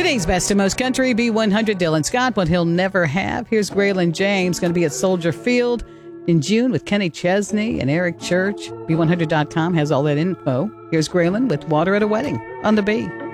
Today's Best of Most Country, B100, Dylan Scott, What He'll Never Have. Here's Graylin James, going to be at Soldier Field in June with Kenny Chesney and Eric Church. B100.com has all that info. Here's Graylin with Water at a Wedding on the B.